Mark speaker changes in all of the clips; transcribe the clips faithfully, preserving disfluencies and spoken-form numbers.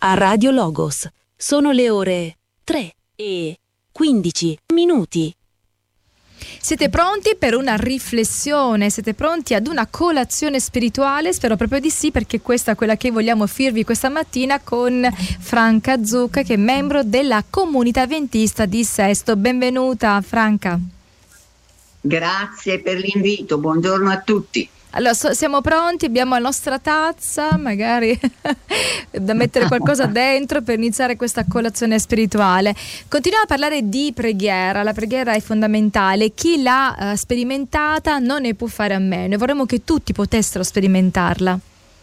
Speaker 1: a Radio Logos. Sono le ore tre e quindici minuti.
Speaker 2: Siete pronti per una riflessione? Siete pronti ad una colazione spirituale? Spero proprio di sì, perché questa è quella che vogliamo offrirvi questa mattina con Franca Zucca, che è membro della comunità adventista di Sesto. Benvenuta Franca.
Speaker 3: Grazie per l'invito, buongiorno a tutti.
Speaker 2: Allora, so, siamo pronti, abbiamo la nostra tazza, magari da mettere qualcosa dentro per iniziare questa colazione spirituale. Continuiamo a parlare di preghiera. La preghiera è fondamentale. Chi l'ha uh, sperimentata non ne può fare a meno e vorremmo che tutti potessero sperimentarla.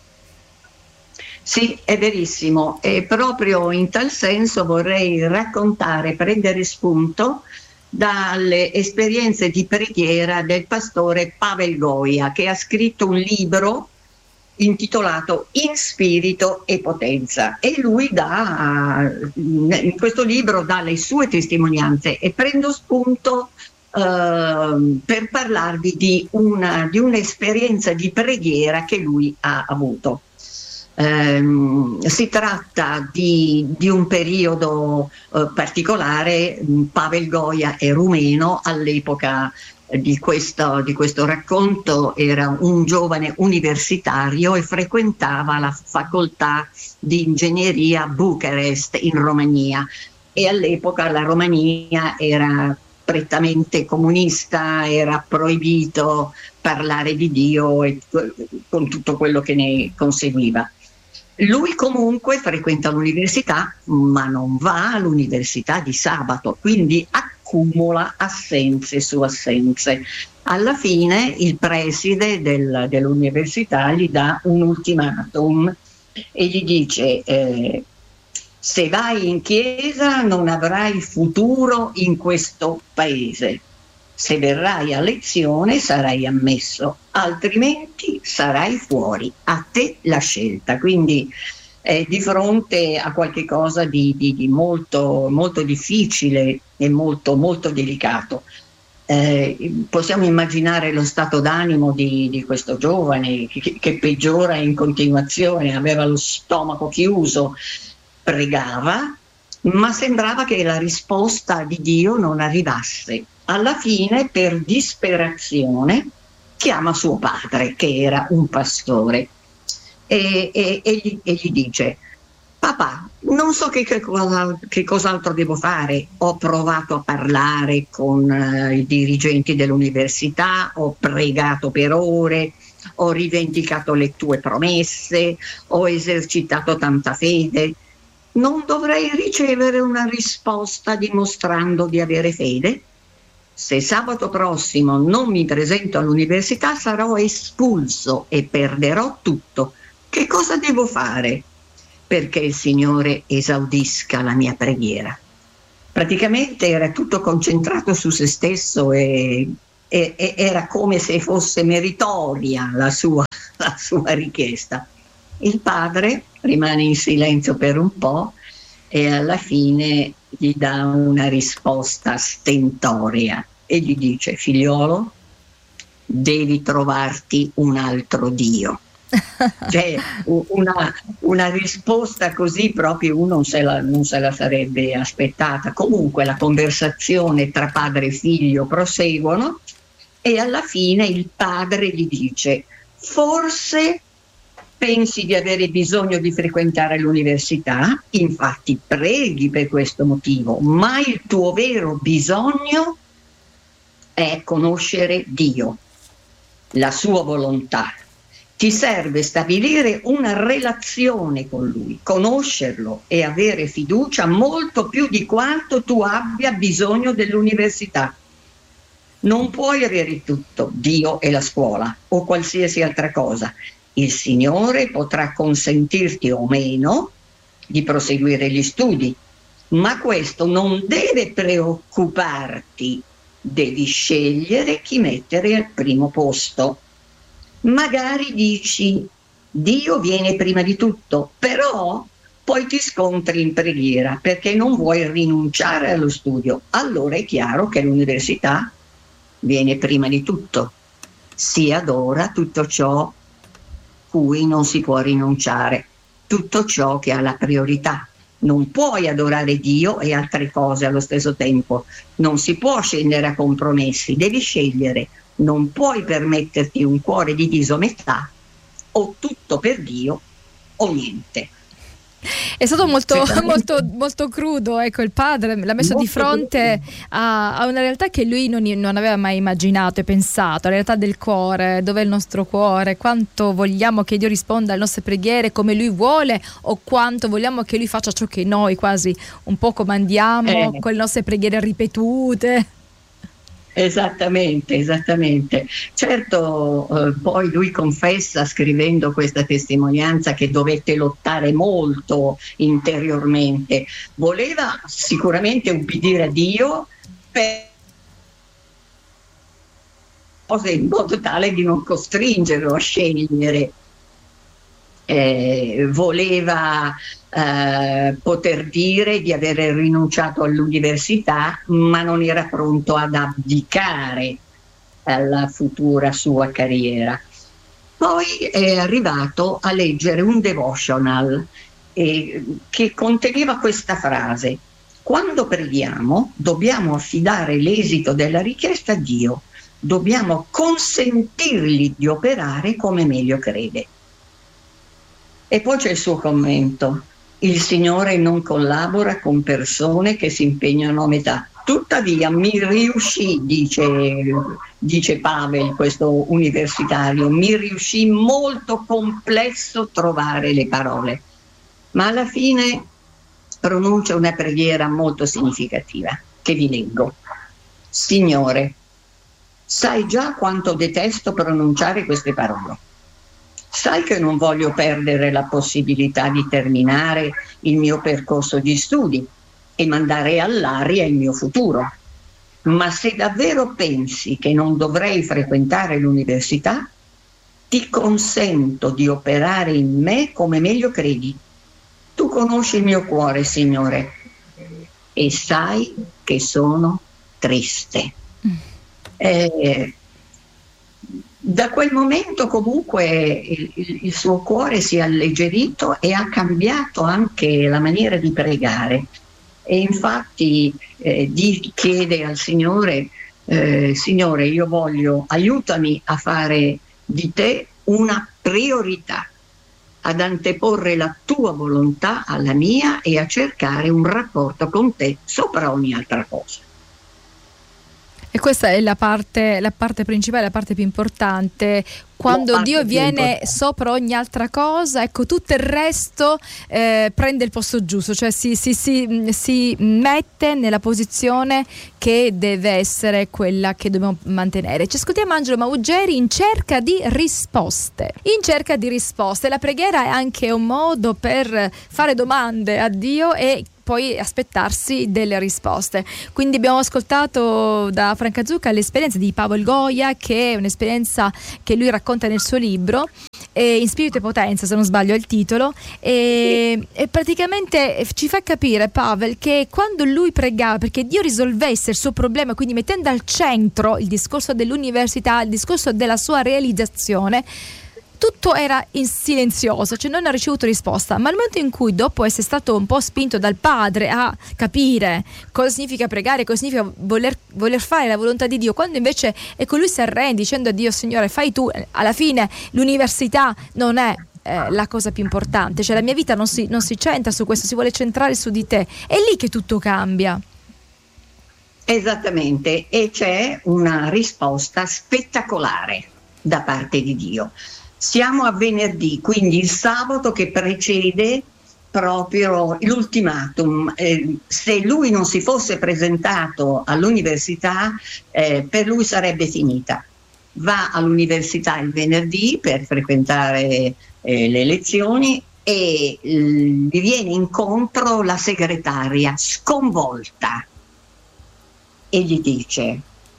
Speaker 3: Sì, è verissimo, e proprio in tal senso vorrei raccontare, prendere spunto dalle esperienze di preghiera del pastore Pavel Goia, che ha scritto un libro intitolato In spirito e potenza, e lui dà in questo libro dà le sue testimonianze, e prendo spunto eh, per parlarvi di una di un'esperienza di preghiera che lui ha avuto. Um, si tratta di, di un periodo uh, particolare. Pavel Goia è rumeno, all'epoca di questo, di questo racconto era un giovane universitario e frequentava la facoltà di ingegneria a Bucarest in Romania, e all'epoca la Romania era prettamente comunista, era proibito parlare di Dio e con tutto quello che ne conseguiva. Lui comunque frequenta l'università, ma non va all'università di sabato, quindi accumula assenze su assenze. Alla fine il preside del, dell'università gli dà un ultimatum e gli dice eh, se vai in chiesa non avrai futuro in questo paese. Se verrai a lezione sarai ammesso, altrimenti sarai fuori, a te la scelta. Quindi è di fronte a qualche cosa di, di, di molto, molto difficile e molto, molto delicato. Eh, possiamo immaginare lo stato d'animo di, di questo giovane che, che peggiora in continuazione, aveva lo stomaco chiuso, pregava, ma sembrava che la risposta di Dio non arrivasse. Alla fine, per disperazione, chiama suo padre, che era un pastore, e, e, e, gli, e gli dice: papà, non so che, che, cosa, che cos'altro devo fare. Ho provato a parlare con uh, i dirigenti dell'università, ho pregato per ore, ho rivendicato le tue promesse, ho esercitato tanta fede. Non dovrei ricevere una risposta dimostrando di avere fede? Se sabato prossimo non mi presento all'università sarò espulso e perderò tutto. Che cosa devo fare perché il Signore esaudisca la mia preghiera? Praticamente era tutto concentrato su se stesso e, e, e era come se fosse meritoria la sua, la sua richiesta. Il padre rimane in silenzio per un po' e alla fine gli dà una risposta stentorea e gli dice: figliolo, devi trovarti un altro Dio. Cioè una, una risposta così proprio uno non se, la, non se la sarebbe aspettata. Comunque la conversazione tra padre e figlio proseguono e alla fine il padre gli dice: forse pensi di avere bisogno di frequentare l'università, infatti preghi per questo motivo, ma il tuo vero bisogno è conoscere Dio, la sua volontà. Ti serve stabilire una relazione con Lui, conoscerlo e avere fiducia molto più di quanto tu abbia bisogno dell'università. Non puoi avere tutto, Dio e la scuola o qualsiasi altra cosa. Il Signore potrà consentirti o meno di proseguire gli studi, ma questo non deve preoccuparti. Devi scegliere chi mettere al primo posto. Magari dici: Dio viene prima di tutto, però poi ti scontri in preghiera perché non vuoi rinunciare allo studio. Allora è chiaro che l'università viene prima di tutto. Sia ad ora tutto ciò cui non si può rinunciare. tutto ciò che ha la priorità. Non puoi adorare Dio e altre cose allo stesso tempo, non si può scendere a compromessi, devi scegliere, non puoi permetterti un cuore diviso a metà, o tutto per Dio o niente.
Speaker 2: È stato molto, molto, molto crudo, ecco, il padre l'ha messo molto di fronte a, a una realtà che lui non, non aveva mai immaginato e pensato, la realtà del cuore, dov'è il nostro cuore, quanto vogliamo che Dio risponda alle nostre preghiere come lui vuole, o quanto vogliamo che lui faccia ciò che noi quasi un po' comandiamo eh. con le nostre preghiere ripetute.
Speaker 3: Esattamente, esattamente. Certo, eh, poi lui confessa scrivendo questa testimonianza che dovette lottare molto interiormente. Voleva sicuramente ubbidire a Dio per cose in modo tale di non costringerlo a scegliere. Eh, voleva eh, poter dire di aver rinunciato all'università, ma non era pronto ad abdicare alla futura sua carriera. Poi è arrivato a leggere un devotional eh, che conteneva questa frase: quando preghiamo dobbiamo affidare l'esito della richiesta a Dio, dobbiamo consentirgli di operare come meglio crede. E poi c'è il suo commento: il Signore non collabora con persone che si impegnano a metà. Tuttavia mi riuscì, dice, dice Pavel, questo universitario, mi riuscì molto complesso trovare le parole, ma alla fine pronuncia una preghiera molto significativa che vi leggo. Signore, sai già quanto detesto pronunciare queste parole. Sai che non voglio perdere la possibilità di terminare il mio percorso di studi e mandare all'aria il mio futuro. Ma se davvero pensi che non dovrei frequentare l'università, ti consento di operare in me come meglio credi. Tu conosci il mio cuore, Signore, e sai che sono triste. Eh, Da quel momento comunque il, il, il suo cuore si è alleggerito e ha cambiato anche la maniera di pregare, e infatti eh, di, chiede al Signore eh, Signore, io voglio, aiutami a fare di te una priorità, ad anteporre la tua volontà alla mia e a cercare un rapporto con te sopra ogni altra cosa.
Speaker 2: E questa è la parte, la parte principale, la parte più importante. Quando Dio viene sopra ogni altra cosa, ecco, tutto il resto eh, prende il posto giusto, cioè si, si, si, si mette nella posizione che deve essere quella che dobbiamo mantenere. Ci ascoltiamo Angelo Maugeri in cerca di risposte. In cerca di risposte. La preghiera è anche un modo per fare domande a Dio e poi aspettarsi delle risposte. Quindi abbiamo ascoltato da Franca Zucca l'esperienza di Pavel Goya, che è un'esperienza che lui racconta nel suo libro, eh, In spirito e potenza, se non sbaglio è il titolo, e, e praticamente ci fa capire Pavel che quando lui pregava perché Dio risolvesse il suo problema, quindi mettendo al centro il discorso dell'università, il discorso della sua realizzazione, tutto era in silenzioso, cioè non ha ricevuto risposta. Ma al momento in cui, dopo essere stato un po' spinto dal padre a capire cosa significa pregare, cosa significa voler, voler fare la volontà di Dio, quando invece ecco lui si arrende dicendo a Dio: Signore, fai tu, alla fine l'università non è eh, la cosa più importante, cioè la mia vita non si, non si centra su questo, si vuole centrare su di te. È lì che tutto cambia.
Speaker 3: Esattamente, e c'è una risposta spettacolare da parte di Dio. Siamo a venerdì, quindi il sabato che precede proprio l'ultimatum. Eh, se lui non si fosse presentato all'università, eh, per lui sarebbe finita. Va all'università il venerdì per frequentare eh, le lezioni e eh, gli viene incontro la segretaria, sconvolta, e gli dice: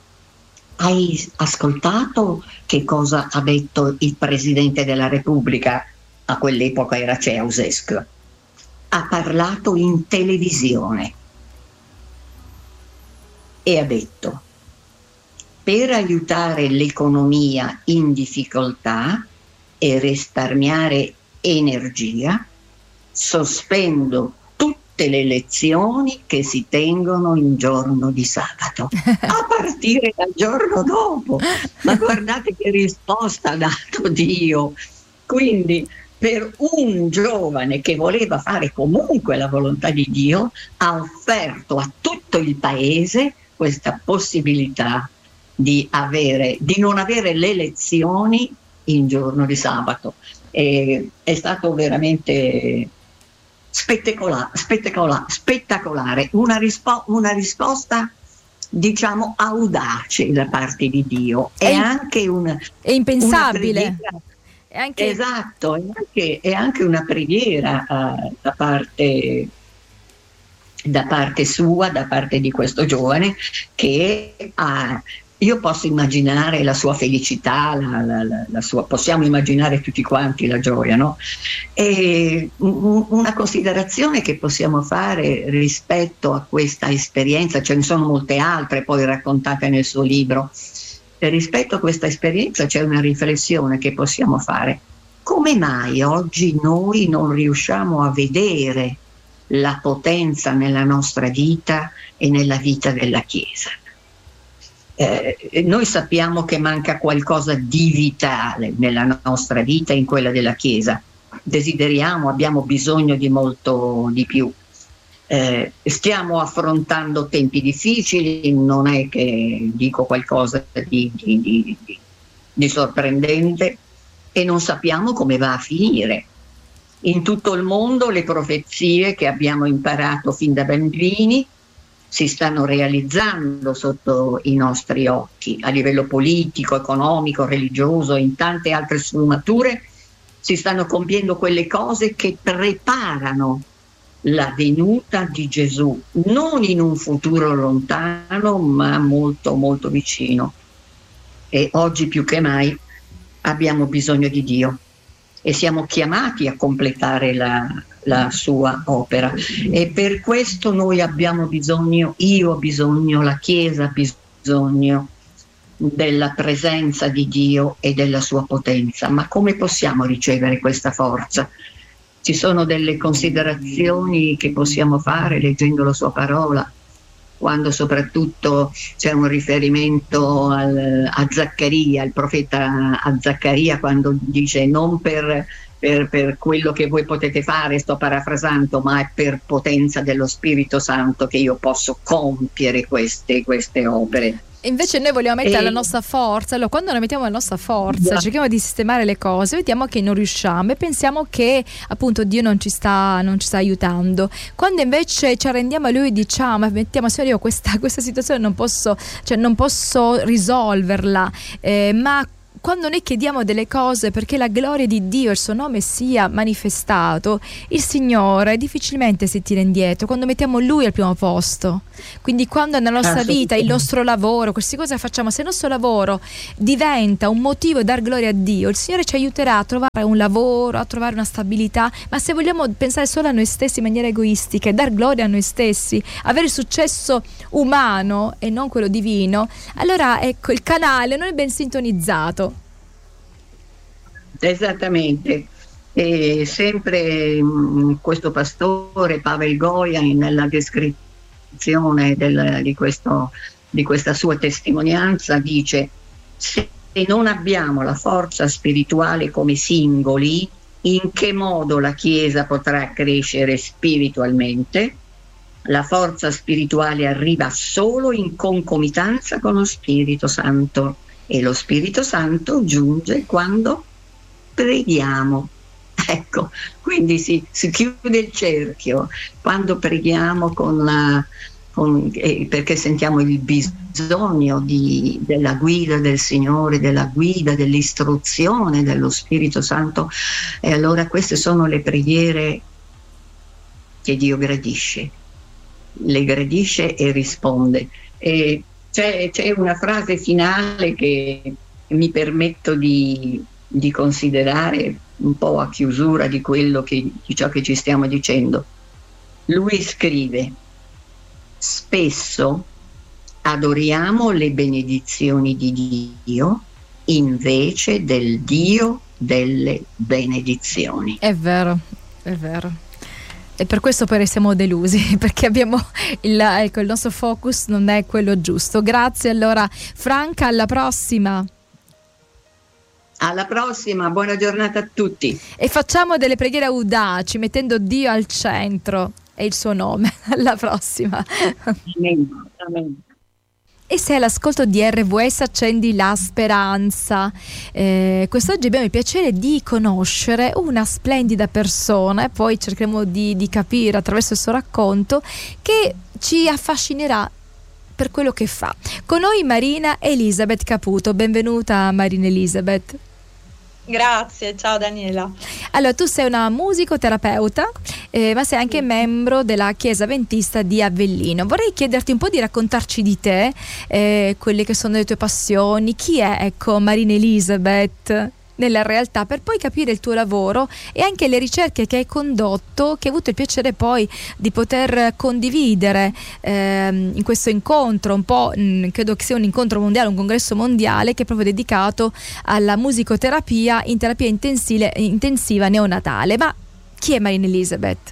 Speaker 3: hai ascoltato che cosa ha detto il Presidente della Repubblica? A quell'epoca era Ceausescu. Ha parlato in televisione e ha detto: per aiutare l'economia in difficoltà e risparmiare energia sospendo tutte le lezioni che si tengono in giorno di sabato, a partire dal giorno dopo. Ma guardate che risposta ha dato Dio. Quindi per un giovane che voleva fare comunque la volontà di Dio, ha offerto a tutto il paese questa possibilità di avere, di non avere le lezioni in giorno di sabato. E è stato veramente spettacola, spettacola, spettacolare, una, rispo- una risposta diciamo audace da parte di Dio. È, è anche un,
Speaker 2: è impensabile.
Speaker 3: È anche, esatto, è anche, è anche una preghiera uh, da parte da parte sua, da parte di questo giovane, che ha, io posso immaginare la sua felicità, la, la, la, la sua, possiamo immaginare tutti quanti la gioia, no? E un, una considerazione che possiamo fare rispetto a questa esperienza, ce ne sono molte altre poi raccontate nel suo libro. Rispetto a questa esperienza c'è una riflessione che possiamo fare. Come mai oggi noi non riusciamo a vedere la potenza nella nostra vita e nella vita della Chiesa? Eh, noi sappiamo che manca qualcosa di vitale nella nostra vita e in quella della Chiesa. Desideriamo, abbiamo bisogno di molto di più. Eh, stiamo affrontando tempi difficili, non è che dico qualcosa di, di, di, di sorprendente, e non sappiamo come va a finire. In tutto il mondo le profezie che abbiamo imparato fin da bambini si stanno realizzando sotto i nostri occhi, a livello politico, economico, religioso, in tante altre sfumature si stanno compiendo quelle cose che preparano la venuta di Gesù, non in un futuro lontano, ma molto molto vicino. E oggi più che mai abbiamo bisogno di Dio e siamo chiamati a completare la, la sua opera, e per questo noi abbiamo bisogno, io ho bisogno, la Chiesa ha bisogno della presenza di Dio e della sua potenza. Ma come possiamo ricevere questa forza? Ci sono delle considerazioni che possiamo fare leggendo la sua parola, quando soprattutto c'è un riferimento al, a Zaccaria, il profeta a Zaccaria, quando dice non per, per, per quello che voi potete fare, sto parafrasando, ma è per potenza dello Spirito Santo che io posso compiere queste, queste opere.
Speaker 2: Invece noi vogliamo mettere
Speaker 3: e...
Speaker 2: la nostra forza. Allora, quando noi mettiamo la nostra forza, yeah. cerchiamo di sistemare le cose, vediamo che non riusciamo e pensiamo che appunto Dio non ci sta, non ci sta aiutando. Quando invece ci arrendiamo a Lui e diciamo, mettiamo, Signore, io questa, questa situazione non posso, cioè non posso risolverla, eh, ma quando noi chiediamo delle cose perché la gloria di Dio e il suo nome sia manifestato, il Signore difficilmente si tira indietro quando mettiamo Lui al primo posto. Quindi quando nella nostra vita, il nostro lavoro, queste cose facciamo, se il nostro lavoro diventa un motivo di dar gloria a Dio, il Signore ci aiuterà a trovare un lavoro, a trovare una stabilità. Ma se vogliamo pensare solo a noi stessi in maniera egoistica e dar gloria a noi stessi, avere successo umano e non quello divino, allora ecco, il canale non è ben sintonizzato.
Speaker 3: Esattamente. E sempre mh, questo pastore Pavel Goia, nella descrizione del, di, questo, di questa sua testimonianza, dice: se non abbiamo la forza spirituale come singoli, in che modo la Chiesa potrà crescere spiritualmente? La forza spirituale arriva solo in concomitanza con lo Spirito Santo, e lo Spirito Santo giunge quando preghiamo. Ecco, quindi si, si chiude il cerchio quando preghiamo con la, con, eh, perché sentiamo il bisogno di, della guida del Signore, della guida, dell'istruzione dello Spirito Santo, e allora queste sono le preghiere che Dio gradisce, le gradisce e risponde. E c'è, c'è una frase finale che mi permetto di di considerare un po' a chiusura di quello che, di ciò che ci stiamo dicendo. Lui scrive: spesso adoriamo le benedizioni di Dio invece del Dio delle benedizioni.
Speaker 2: È vero, è vero. E per questo poi siamo delusi, perché abbiamo il, ecco, il nostro focus non è quello giusto. Grazie allora Franca, alla prossima.
Speaker 3: Alla prossima, buona giornata a tutti.
Speaker 2: E facciamo delle preghiere audaci, mettendo Dio al centro e il suo nome. Alla prossima.
Speaker 3: Amen. Amen.
Speaker 2: E se all'ascolto di R V S accendi la speranza. Eh, quest'oggi abbiamo il piacere di conoscere una splendida persona e poi cercheremo di, di capire attraverso il suo racconto che ci affascinerà per quello che fa. Con noi Marina Elisabeth Caputo. Benvenuta Marina Elisabeth.
Speaker 4: Grazie, ciao Daniela.
Speaker 2: Allora, tu sei una musicoterapeuta, eh, ma sei anche membro della Chiesa Adventista di Avellino. Vorrei chiederti un po' di raccontarci di te, eh, quelle che sono le tue passioni, chi è, ecco, Marina Elisabeth nella realtà, per poi capire il tuo lavoro e anche le ricerche che hai condotto, che hai avuto il piacere poi di poter condividere ehm, in questo incontro, un po' mh, credo che sia un incontro mondiale, un congresso mondiale che è proprio dedicato alla musicoterapia in terapia intensile, intensiva neonatale. Ma chi è Marina Elisabeth?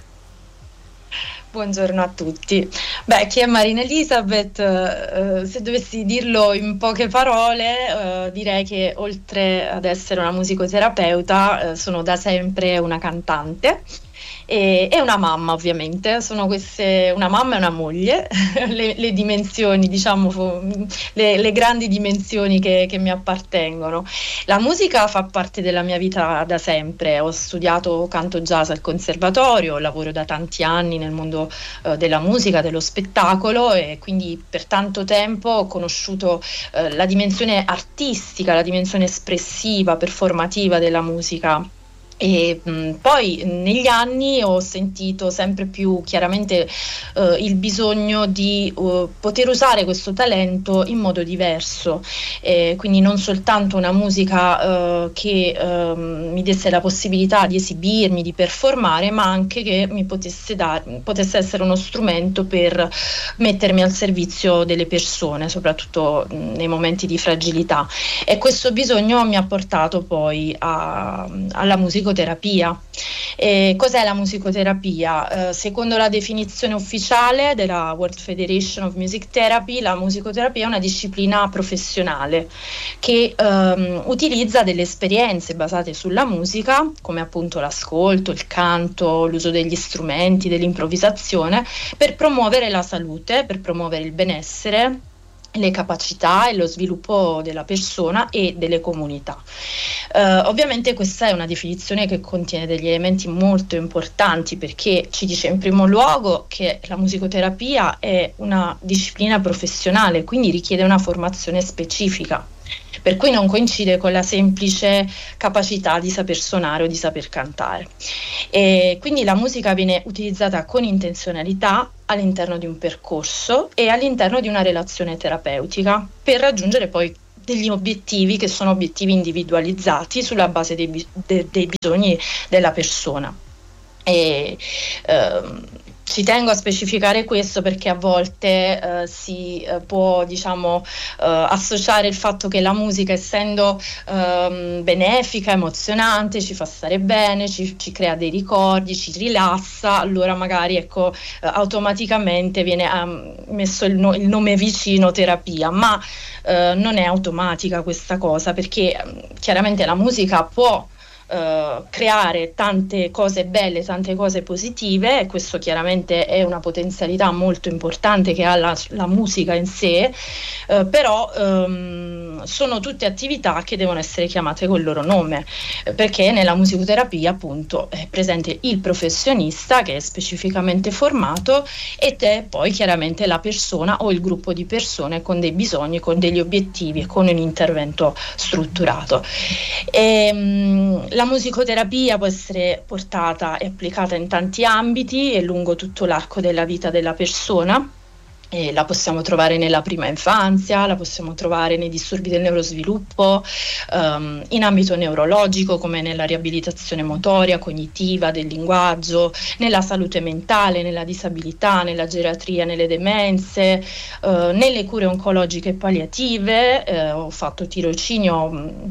Speaker 4: Buongiorno a tutti. Beh, chi è Marina Elisabeth? Eh, se dovessi dirlo in poche parole, eh, direi che oltre ad essere una musicoterapeuta, eh, sono da sempre una cantante e, e una mamma, ovviamente. Sono queste, una mamma e una moglie, le, le dimensioni, diciamo, le, le grandi dimensioni che, che mi appartengono. La musica fa parte della mia vita da sempre. Ho studiato canto jazz al conservatorio, lavoro da tanti anni nel mondo eh, della musica, dello spettacolo, e quindi per tanto tempo ho conosciuto eh, la dimensione artistica, la dimensione espressiva, performativa della musica. E mh, poi negli anni ho sentito sempre più chiaramente uh, il bisogno di uh, poter usare questo talento in modo diverso, eh, quindi non soltanto una musica uh, che uh, mi desse la possibilità di esibirmi, di performare, ma anche che mi potesse, dar, potesse essere uno strumento per mettermi al servizio delle persone, soprattutto mh, nei momenti di fragilità. E questo bisogno mi ha portato poi a, alla musica musicoterapia. E cos'è la musicoterapia? Eh, secondo la definizione ufficiale della World Federation of Music Therapy, la musicoterapia è una disciplina professionale che ehm, utilizza delle esperienze basate sulla musica, come appunto l'ascolto, il canto, l'uso degli strumenti, dell'improvvisazione, per promuovere la salute, per promuovere il benessere, le capacità e lo sviluppo della persona e delle comunità. Uh, ovviamente questa è una definizione che contiene degli elementi molto importanti, perché ci dice in primo luogo che la musicoterapia è una disciplina professionale, quindi richiede una formazione specifica, per cui non coincide con la semplice capacità di saper suonare o di saper cantare. E quindi la musica viene utilizzata con intenzionalità all'interno di un percorso e all'interno di una relazione terapeutica per raggiungere poi degli obiettivi che sono obiettivi individualizzati sulla base dei, bi- de- dei bisogni della persona. E, ehm, ci tengo a specificare questo perché a volte eh, si eh, può diciamo eh, associare il fatto che la musica, essendo ehm, benefica, emozionante, ci fa stare bene, ci, ci crea dei ricordi, ci rilassa, allora magari ecco eh, automaticamente viene um, messo il, no- il nome vicino terapia, ma eh, non è automatica questa cosa, perché chiaramente la musica può Uh, creare tante cose belle, tante cose positive, e questo chiaramente è una potenzialità molto importante che ha la, la musica in sé, uh, però um, sono tutte attività che devono essere chiamate col loro nome, perché nella musicoterapia appunto è presente il professionista che è specificamente formato ed è poi chiaramente la persona o il gruppo di persone con dei bisogni, con degli obiettivi e con un intervento strutturato. E, um, la musicoterapia può essere portata e applicata in tanti ambiti e lungo tutto l'arco della vita della persona. E la possiamo trovare nella prima infanzia, la possiamo trovare nei disturbi del neurosviluppo, um, in ambito neurologico come nella riabilitazione motoria, cognitiva, del linguaggio, nella salute mentale, nella disabilità, nella geriatria, nelle demenze, uh, nelle cure oncologiche e palliative. Uh, ho fatto tirocinio mh,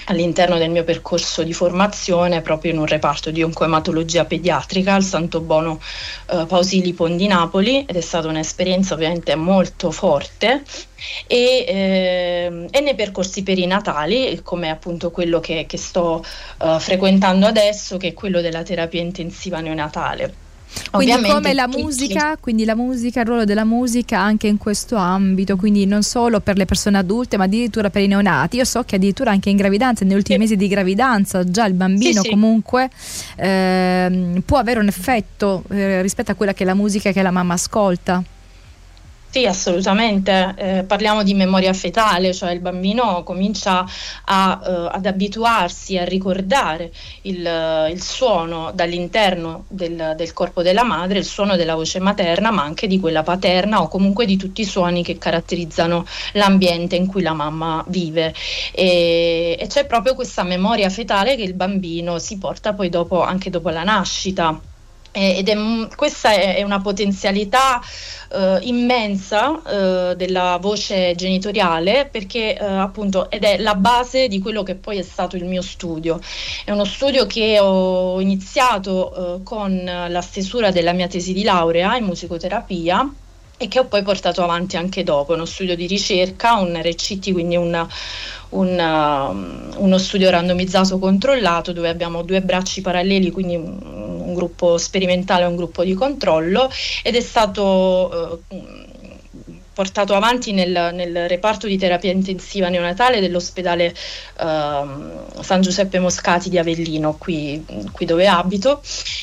Speaker 4: all'interno del mio percorso di formazione proprio in un reparto di oncoematologia pediatrica al Santo Bono eh, Pausili Pon di Napoli, ed è stata un'esperienza ovviamente molto forte. E, eh, e nei percorsi perinatali, come appunto quello che, che sto uh, frequentando adesso, che è quello della terapia intensiva neonatale.
Speaker 2: Quindi
Speaker 4: Ovviamente
Speaker 2: come la
Speaker 4: tutti...
Speaker 2: musica, quindi la musica, il ruolo della musica anche in questo ambito, quindi non solo per le persone adulte ma addirittura per i neonati. Io so che addirittura anche in gravidanza, negli ultimi sì. mesi di gravidanza, già il bambino sì, sì. comunque eh, può avere un effetto eh, rispetto a quella che è la musica che la mamma ascolta.
Speaker 4: Sì, assolutamente. Eh, parliamo di memoria fetale, cioè il bambino comincia a, eh, ad abituarsi a ricordare il, il suono dall'interno del, del corpo della madre, il suono della voce materna, ma anche di quella paterna, o comunque di tutti i suoni che caratterizzano l'ambiente in cui la mamma vive. E, e c'è proprio questa memoria fetale che il bambino si porta poi dopo, anche dopo la nascita. Ed è, questa è una potenzialità eh, immensa eh, della voce genitoriale, perché eh, appunto ed è la base di quello che poi è stato il mio studio. È uno studio che ho iniziato eh, con la stesura della mia tesi di laurea in musicoterapia e che ho poi portato avanti anche dopo. Uno studio di ricerca, un R C T, quindi una Un, uh, uno studio randomizzato controllato dove abbiamo due bracci paralleli, quindi un, un gruppo sperimentale e un gruppo di controllo, ed è stato uh, portato avanti nel, nel reparto di terapia intensiva neonatale dell'ospedale uh, San Giuseppe Moscati di Avellino, qui, qui dove abito,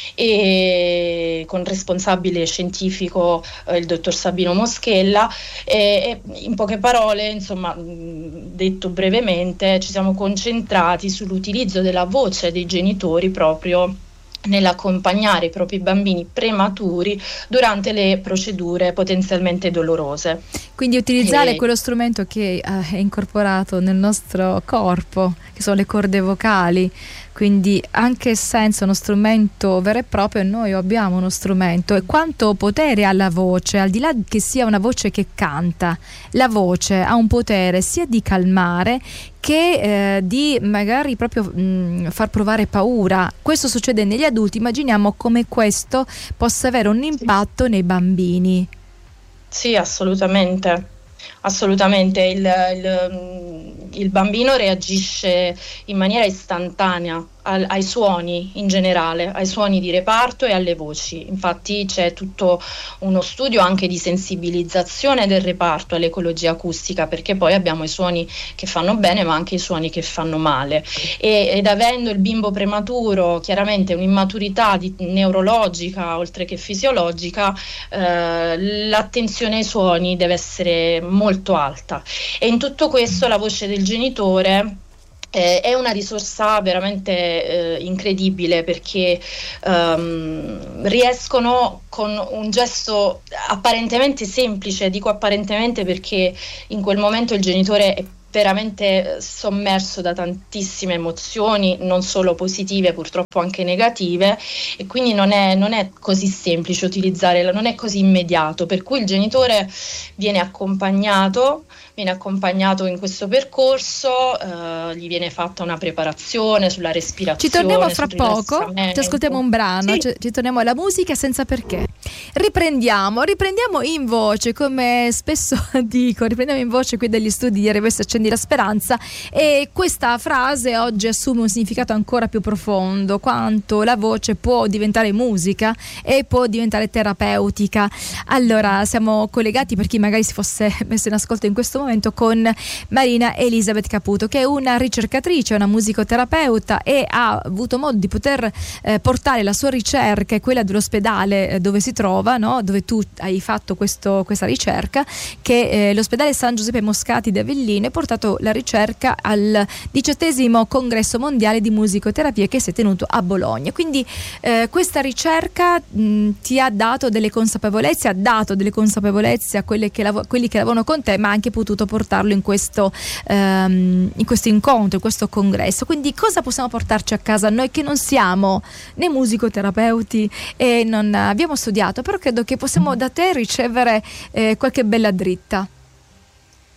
Speaker 4: e con responsabile scientifico eh, il dottor Sabino Moschella. E, e in poche parole, insomma, detto brevemente, ci siamo concentrati sull'utilizzo della voce dei genitori proprio nell'accompagnare i propri bambini prematuri durante le procedure potenzialmente dolorose.
Speaker 2: Quindi utilizzare
Speaker 4: e...
Speaker 2: quello strumento che uh, è incorporato nel nostro corpo, che sono le corde vocali, quindi anche senza uno strumento vero e proprio noi abbiamo uno strumento. E quanto potere ha la voce, al di là che sia una voce che canta, la voce ha un potere sia di calmare che eh, di magari proprio mh, far provare paura. Questo succede negli adulti, immaginiamo come questo possa avere un impatto nei bambini.
Speaker 4: Sì, assolutamente. Assolutamente, il, il, il bambino reagisce in maniera istantanea al, ai suoni in generale, ai suoni di reparto e alle voci. Infatti c'è tutto uno studio anche di sensibilizzazione del reparto all'ecologia acustica, perché poi abbiamo i suoni che fanno bene ma anche i suoni che fanno male, e, ed avendo il bimbo prematuro chiaramente un'immaturità di, neurologica oltre che fisiologica, eh, l'attenzione ai suoni deve essere molto alta, e in tutto questo la voce del genitore Eh, è una risorsa veramente eh, incredibile, perché ehm, riescono con un gesto apparentemente semplice, dico apparentemente perché in quel momento il genitore è veramente sommerso da tantissime emozioni, non solo positive, purtroppo anche negative, e quindi non è, non è così semplice utilizzare, non è così immediato, per cui il genitore viene accompagnato viene accompagnato in questo percorso, eh, gli viene fatta una preparazione sulla respirazione.
Speaker 2: Ci torniamo fra poco, ci ascoltiamo un brano, sì. ci, ci torniamo alla musica senza perché. Riprendiamo, riprendiamo in voce, come spesso dico, riprendiamo in voce qui dagli studi di R W S Accendi la Speranza, e questa frase oggi assume un significato ancora più profondo, quanto la voce può diventare musica e può diventare terapeutica. Allora, siamo collegati, per chi magari si fosse messo in ascolto in questo momento, con Marina Elisabeth Caputo, che è una ricercatrice, una musicoterapeuta, e ha avuto modo di poter eh, portare la sua ricerca e quella dell'ospedale eh, dove si trova, no? Dove tu hai fatto questo, questa ricerca, che è eh, l'ospedale San Giuseppe Moscati di Avellino, e portato la ricerca al diciottesimo congresso mondiale di musicoterapia che si è tenuto a Bologna. Quindi eh, questa ricerca mh, ti ha dato delle consapevolezze, ha dato delle consapevolezze a quelle che lav- quelli che lavorano con te, ma ha anche potuto portarlo in questo, um, in questo incontro, in questo congresso. Quindi cosa possiamo portarci a casa noi che non siamo né musicoterapeuti e non abbiamo studiato, però credo che possiamo da te ricevere eh, qualche bella dritta.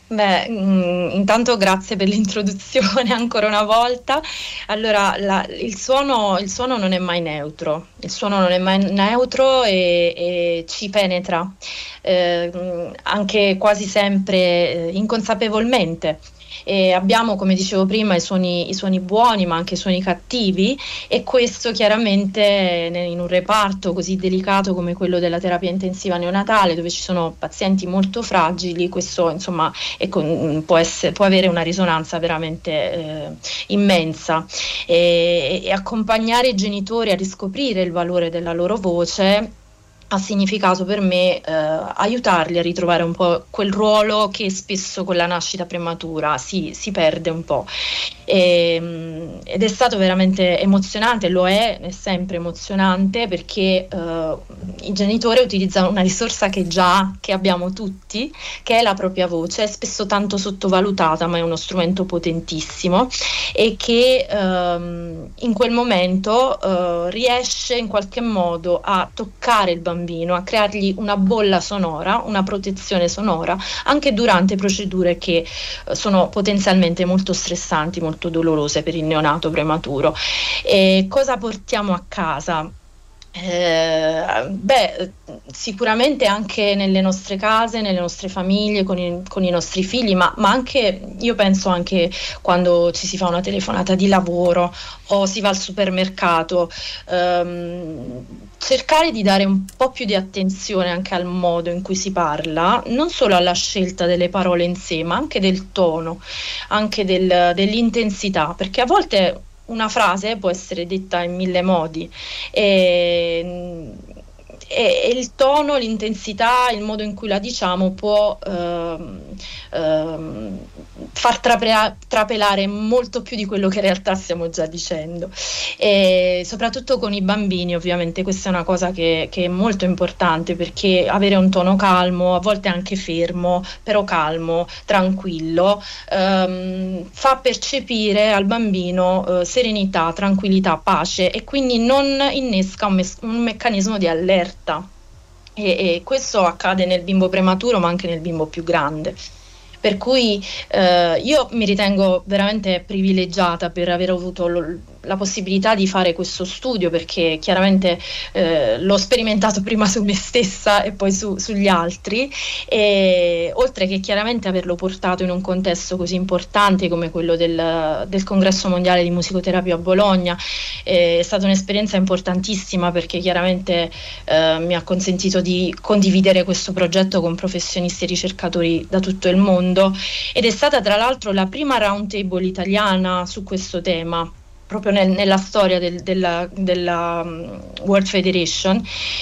Speaker 4: Beh, mh, intanto grazie per l'introduzione ancora una volta. Allora, la- il suono, il suono non è mai neutro, il suono non è mai neutro e, e ci penetra, eh, mh, anche quasi sempre eh, inconsapevolmente. E abbiamo, come dicevo prima, i suoni, i suoni buoni, ma anche i suoni cattivi, e questo chiaramente ne- in un reparto così delicato come quello della terapia intensiva neonatale, dove ci sono pazienti molto fragili, questo insomma è con- può, essere, può avere una risonanza veramente eh, immensa, e, e accompagnare i genitori a riscoprire il valore della loro voce ha significato per me eh, aiutarli a ritrovare un po' quel ruolo che spesso con la nascita prematura si, si perde un po'. E, mh, ed è stato veramente emozionante, lo è, è sempre emozionante, perché eh, i genitori utilizzano una risorsa che già che abbiamo tutti, che è la propria voce, è spesso tanto sottovalutata, ma è uno strumento potentissimo e che ehm, in quel momento eh, riesce in qualche modo a toccare il bambino, a creargli una bolla sonora, una protezione sonora, anche durante procedure che eh, sono potenzialmente molto stressanti, molto dolorose per il neonato prematuro. E cosa portiamo a casa? Eh, beh, sicuramente anche nelle nostre case, nelle nostre famiglie, con i, con i nostri figli, ma, ma anche, io penso anche quando ci si fa una telefonata di lavoro o si va al supermercato, ehm, cercare di dare un po' più di attenzione anche al modo in cui si parla, non solo alla scelta delle parole in sé, ma anche del tono, anche del- dell'intensità, perché a volte una frase può essere detta in mille modi e, e- e il tono, l'intensità, il modo in cui la diciamo può ehm, ehm, far trapela- trapelare molto più di quello che in realtà stiamo già dicendo. E soprattutto con i bambini, ovviamente, questa è una cosa che, che è molto importante, perché avere un tono calmo, a volte anche fermo, però calmo, tranquillo, ehm, fa percepire al bambino eh, serenità, tranquillità, pace, e quindi non innesca un, mes- un meccanismo di allerta. E, e questo accade nel bimbo prematuro, ma anche nel bimbo più grande. Per cui eh, io mi ritengo veramente privilegiata per aver avuto lo- la possibilità di fare questo studio, perché chiaramente eh, l'ho sperimentato prima su me stessa e poi su- sugli altri, e oltre che chiaramente averlo portato in un contesto così importante come quello del, del Congresso Mondiale di Musicoterapia a Bologna. Eh, è stata un'esperienza importantissima, perché chiaramente eh, mi ha consentito di condividere questo progetto con professionisti e ricercatori da tutto il mondo, ed è stata tra l'altro la prima round table italiana su questo tema, proprio nel- nella storia del- della, della um, World Federation,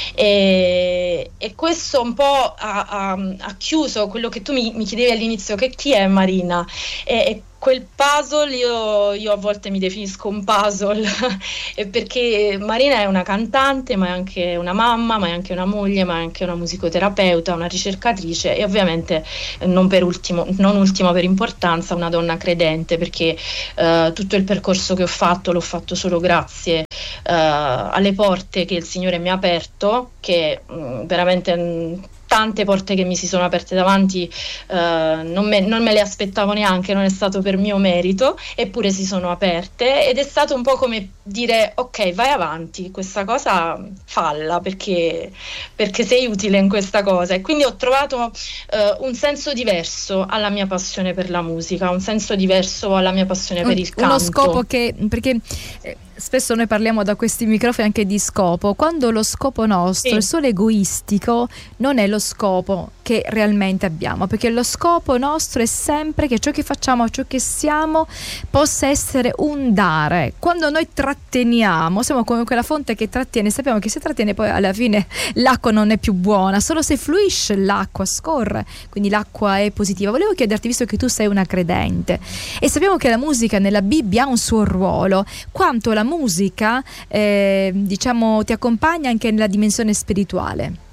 Speaker 4: e, e questo un po' ha, ha- ha chiuso quello che tu mi, mi chiedevi all'inizio, che chi è Marina, e, e quel puzzle, io, io a volte mi definisco un puzzle e perché Marina è una cantante, ma è anche una mamma, ma è anche una moglie, ma è anche una musicoterapeuta, una ricercatrice, e ovviamente eh, non per ultimo, non ultimo per importanza, una donna credente, perché eh, tutto il percorso che ho fatto l'ho fatto solo grazie eh, alle porte che il Signore mi ha aperto, che mh, veramente mh, tante porte che mi si sono aperte davanti eh, non, me, non me le aspettavo neanche, non è stato per mio merito, eppure si sono aperte, ed è stato un po' come dire: ok, vai avanti, questa cosa falla, perché, perché sei utile in questa cosa. E quindi ho trovato eh, un senso diverso alla mia passione per la musica, un senso diverso alla mia passione per il canto.
Speaker 2: Uno scopo che, perché eh, spesso noi parliamo da questi microfoni anche di scopo, quando lo scopo nostro
Speaker 4: Sì.
Speaker 2: è solo egoistico, non è lo scopo che realmente abbiamo, perché lo scopo nostro è sempre che ciò che facciamo, ciò che siamo, possa essere un dare. Quando noi tratteniamo, siamo come quella fonte che trattiene, sappiamo che se trattiene poi alla fine l'acqua non è più buona, solo se fluisce l'acqua scorre, quindi l'acqua è positiva. Volevo chiederti, visto che tu sei una credente e sappiamo che la musica nella Bibbia ha un suo ruolo, quanto la musica eh, diciamo ti accompagna anche nella dimensione spirituale?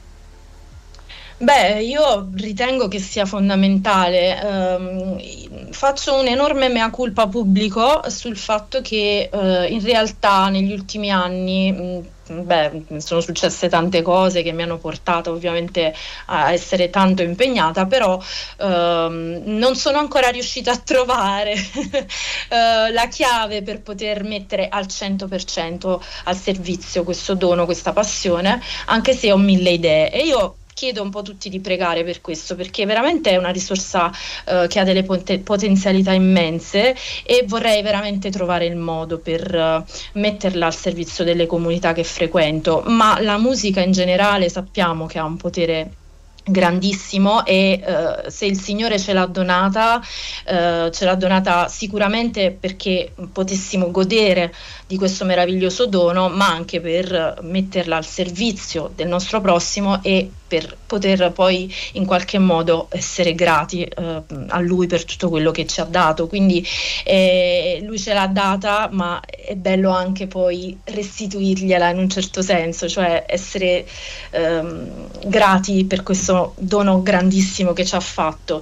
Speaker 4: Beh, io ritengo che sia fondamentale. Ehm, faccio un enorme mea culpa pubblico sul fatto che eh, in realtà negli ultimi anni, mh, beh, sono successe tante cose che mi hanno portato ovviamente a essere tanto impegnata, però ehm, non sono ancora riuscita a trovare eh, la chiave per poter mettere al cento per cento al servizio questo dono, questa passione, anche se ho mille idee. E io chiedo un po' tutti di pregare per questo, perché veramente è una risorsa eh, che ha delle pot- potenzialità immense, e vorrei veramente trovare il modo per uh, metterla al servizio delle comunità che frequento. Ma la musica in generale sappiamo che ha un potere grandissimo, e uh, se il Signore ce l'ha donata uh, ce l'ha donata sicuramente perché potessimo godere di questo meraviglioso dono, ma anche per metterla al servizio del nostro prossimo e per poter poi in qualche modo essere grati uh, a Lui per tutto quello che ci ha dato. Quindi eh, Lui ce l'ha data, ma è bello anche poi restituirgliela in un certo senso, cioè essere um, grati per questo dono grandissimo che ci ha fatto.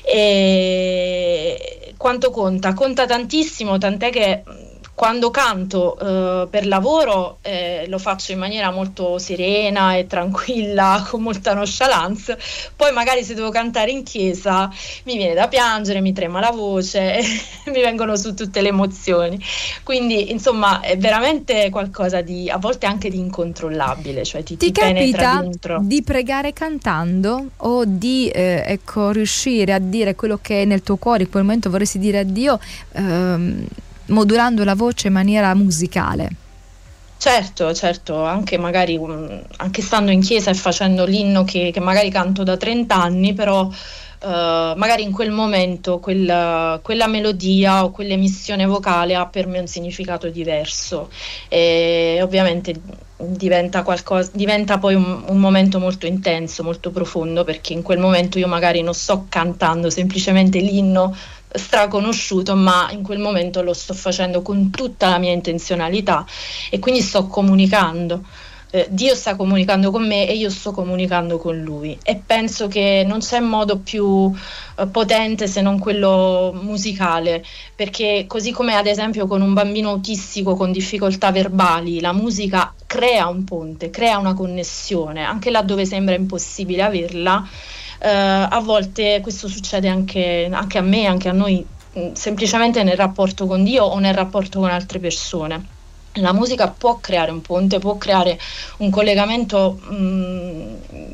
Speaker 4: E quanto conta? Conta tantissimo, tant'è che quando canto eh, per lavoro eh, lo faccio in maniera molto serena e tranquilla, con molta nonchalance. Poi magari se devo cantare in chiesa mi viene da piangere, mi trema la voce e mi vengono su tutte le emozioni. Quindi insomma è veramente qualcosa di, a volte anche di incontrollabile, cioè ti,
Speaker 2: ti,
Speaker 4: ti penetra
Speaker 2: capita
Speaker 4: dentro.
Speaker 2: Di pregare cantando, o di eh, ecco, riuscire a dire quello che è nel tuo cuore, in quel momento vorresti dire a Dio, ehm, modulando la voce in maniera musicale?
Speaker 4: Certo, certo, anche magari um, anche stando in chiesa e facendo l'inno che, che magari canto da trenta anni, però uh, magari in quel momento quella, quella melodia o quell'emissione vocale ha per me un significato diverso, e ovviamente diventa qualcosa, diventa poi un, un momento molto intenso, molto profondo, perché in quel momento io magari non sto cantando semplicemente l'inno straconosciuto, ma in quel momento lo sto facendo con tutta la mia intenzionalità, e quindi sto comunicando. Eh, Dio sta comunicando con me e io sto comunicando con Lui, e penso che non c'è modo più eh, potente se non quello musicale, perché così come ad esempio con un bambino autistico con difficoltà verbali, la musica crea un ponte, crea una connessione, anche laddove sembra impossibile averla. Uh, a volte questo succede anche, anche a me, anche a noi, mh, semplicemente nel rapporto con Dio o nel rapporto con altre persone. La musica può creare un ponte, può creare un collegamento mh,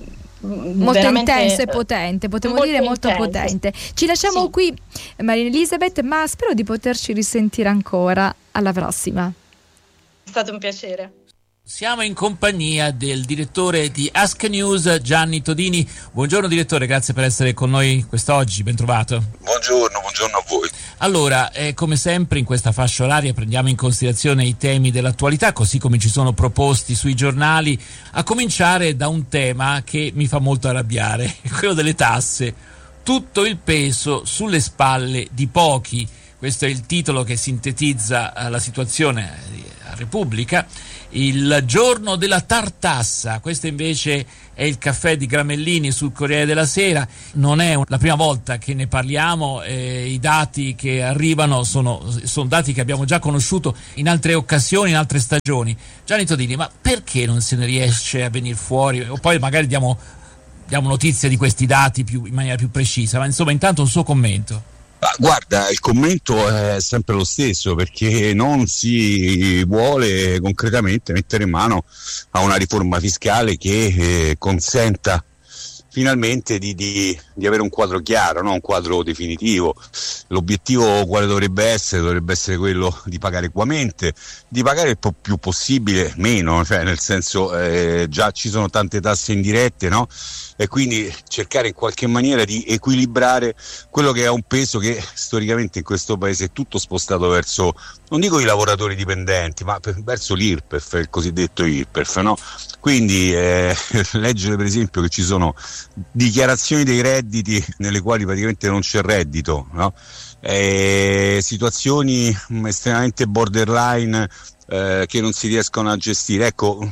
Speaker 2: molto intenso e potente, potremmo
Speaker 4: molto
Speaker 2: dire molto
Speaker 4: intenso.
Speaker 2: potente. Ci lasciamo
Speaker 4: Sì.
Speaker 2: qui, Maria Elisabeth, ma spero di poterci risentire ancora. Alla prossima.
Speaker 4: È stato un piacere.
Speaker 5: Siamo in compagnia del direttore di Ask News, Gianni Todini. Buongiorno direttore, grazie per essere con noi quest'oggi, ben trovato.
Speaker 6: Buongiorno, buongiorno a voi.
Speaker 5: Allora, eh, come sempre in questa fascia oraria prendiamo in considerazione i temi dell'attualità, così come ci sono proposti sui giornali, a cominciare da un tema che mi fa molto arrabbiare, quello delle tasse. Tutto il peso sulle spalle di pochi. Questo è il titolo che sintetizza uh, la situazione a Repubblica. Il giorno della tartassa, questo invece è il caffè di Gramellini sul Corriere della Sera. Non è la prima volta che ne parliamo, eh, i dati che arrivano sono, sono dati che abbiamo già conosciuto in altre occasioni, in altre stagioni. Gianni Todini, ma perché non se ne riesce a venire fuori? O poi magari diamo, diamo notizia di questi dati più, in maniera più precisa, ma insomma intanto un suo commento.
Speaker 6: Ah, guarda, il commento è sempre lo stesso, perché non si vuole concretamente mettere in mano a una riforma fiscale che eh, consenta finalmente di, di, di avere un quadro chiaro, no? Un quadro definitivo. L'obiettivo quale dovrebbe essere? Dovrebbe essere quello di pagare equamente, di pagare il po' più possibile meno, cioè nel senso eh, già ci sono tante tasse indirette, no? E quindi cercare in qualche maniera di equilibrare quello che è un peso che storicamente in questo paese è tutto spostato verso, non dico i lavoratori dipendenti, ma per, verso l'I R P E F, il cosiddetto I R P E F, no? Quindi eh, leggere per esempio che ci sono dichiarazioni dei redditi nelle quali praticamente non c'è reddito, no? Eh, situazioni estremamente borderline eh, che non si riescono a gestire. Ecco,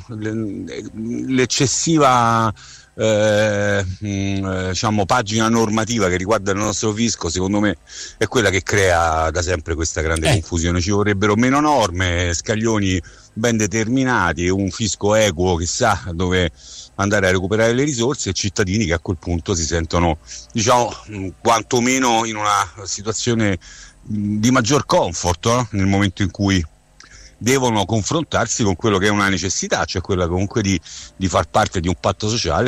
Speaker 6: l'eccessiva eh, mh, diciamo pagina normativa che riguarda il nostro fisco, secondo me è quella che crea da sempre questa grande eh. confusione. Ci vorrebbero meno norme, scaglioni ben determinati, un fisco equo che sa dove andare a recuperare le risorse, e cittadini che a quel punto si sentono, diciamo, quantomeno in una situazione di maggior comfort, no? Nel momento in cui devono confrontarsi con quello che è una necessità, cioè quella comunque di, di far parte di un patto sociale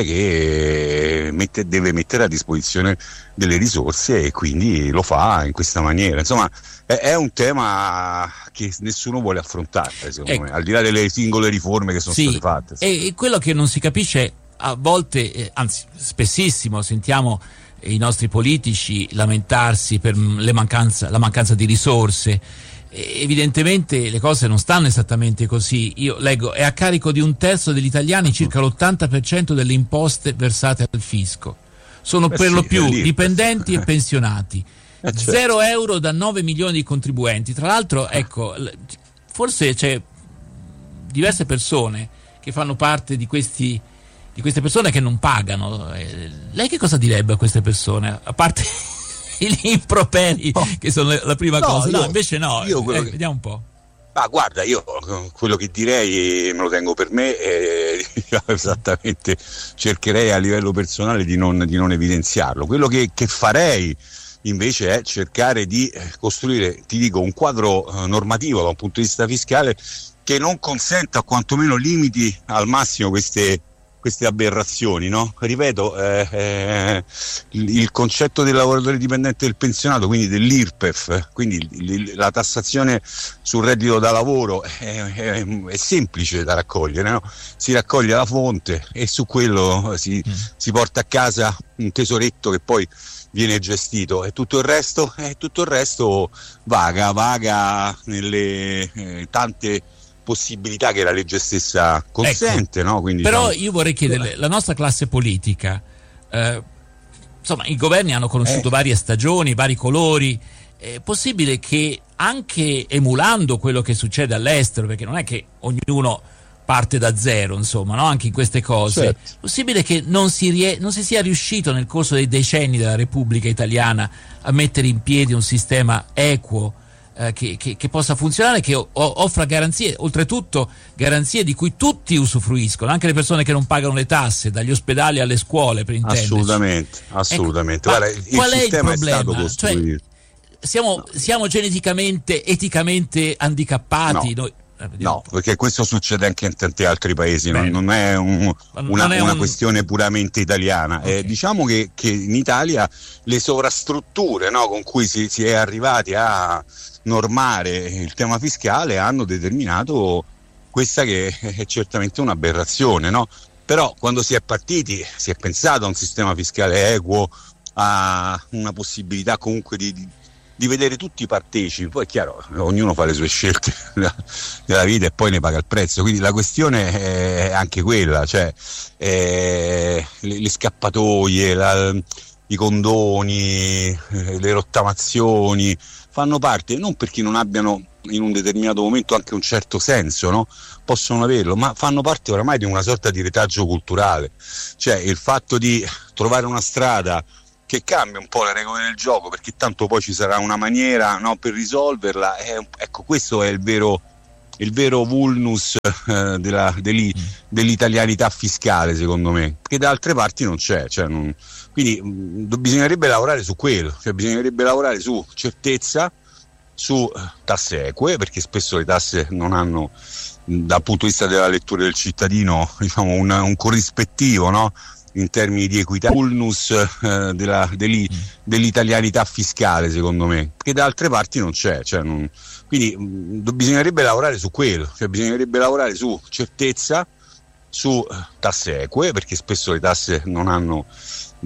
Speaker 6: che mette, deve mettere a disposizione delle risorse, e quindi lo fa in questa maniera. Insomma, è, è un tema che nessuno vuole affrontare, secondo ecco. me, al di là delle singole riforme che sono sì, state fatte.
Speaker 5: E quello che non si capisce a volte, eh, anzi spessissimo, sentiamo i nostri politici lamentarsi per le mancanza, la mancanza di risorse. Evidentemente le cose non stanno esattamente così. Io leggo: è a carico di un terzo degli italiani circa l'ottanta per cento delle imposte versate al fisco. Sono eh per sì, lo più dipendenti e pensionati. Eh certo. Zero euro da nove milioni di contribuenti. Tra l'altro, ecco, forse c'è diverse persone che fanno parte di questi di queste persone che non pagano. Lei che cosa direbbe a queste persone? A parte gli improperi, no, che sono la prima no, cosa. No, io, invece no, io eh, che... vediamo un po'.
Speaker 6: Ma guarda, io quello che direi me lo tengo per me, e esattamente cercherei a livello personale di non, di non evidenziarlo. Quello che, che farei invece è cercare di costruire, ti dico, un quadro eh, normativo da un punto di vista fiscale che non consenta, o quantomeno limiti al massimo queste queste aberrazioni, no? Ripeto, eh, eh, il, il concetto del lavoratore dipendente del pensionato, quindi dell'I R P E F, quindi il, la tassazione sul reddito da lavoro è, è, è semplice da raccogliere, no? Si raccoglie la fonte e su quello si, mm. si porta a casa un tesoretto che poi viene gestito, e tutto il resto, eh, tutto il resto vaga, vaga nelle eh, tante possibilità che la legge stessa consente, ecco. No? Quindi,
Speaker 5: però
Speaker 6: diciamo,
Speaker 5: io vorrei chiederle, la nostra classe politica, eh, insomma, i governi hanno conosciuto eh. varie stagioni, vari colori. È possibile che, anche emulando quello che succede all'estero, perché non è che ognuno parte da zero, insomma, no? Anche in queste cose, certo. È possibile che non si, rie- non si sia riuscito nel corso dei decenni della Repubblica Italiana a mettere in piedi un sistema equo, eh, che, che, che possa funzionare, che o- offra garanzie, oltretutto garanzie di cui tutti usufruiscono, anche le persone che non pagano le tasse, dagli ospedali alle scuole, per intenderci.
Speaker 6: Assolutamente, assolutamente.
Speaker 5: Ecco,
Speaker 6: guarda, il
Speaker 5: qual è il
Speaker 6: sistema
Speaker 5: problema?
Speaker 6: è stato costruito.
Speaker 5: Cioè, siamo, no. siamo geneticamente, eticamente handicappati
Speaker 6: no.
Speaker 5: noi?
Speaker 6: No, perché questo succede anche in tanti altri paesi, non, non è, un, una, non è una un... questione puramente italiana. Okay. Eh, diciamo che, che in Italia le sovrastrutture, no, con cui si, si è arrivati a normare il tema fiscale hanno determinato questa, che è certamente un'aberrazione, no? Però quando si è partiti si è pensato a un sistema fiscale equo, a una possibilità comunque di, di di vedere tutti i partecipi. Poi è chiaro, ognuno fa le sue scelte della vita e poi ne paga il prezzo, quindi la questione è anche quella, cioè eh, le, le scappatoie, la, i condoni, eh, le rottamazioni fanno parte, non perché non abbiano in un determinato momento anche un certo senso, no? Possono averlo, ma fanno parte oramai di una sorta di retaggio culturale, cioè il fatto di trovare una strada che cambia un po' le regole del gioco, perché tanto poi ci sarà una maniera, no, per risolverla. Eh, ecco, questo è il vero, il vero vulnus eh, della, dell'i, dell'italianità fiscale, secondo me, che da altre parti non c'è. Cioè non, quindi mh, bisognerebbe lavorare su quello, cioè bisognerebbe lavorare su certezza, su tasse eque, perché spesso le tasse non hanno, dal punto di vista della lettura del cittadino, diciamo, un, un corrispettivo, no? In termini di equità, vulnus eh, della, dell'i, dell'italianità fiscale, secondo me, che da altre parti non c'è. Cioè non, quindi mh, bisognerebbe lavorare su quello, cioè bisognerebbe lavorare su certezza, su tasse eque, perché spesso le tasse non hanno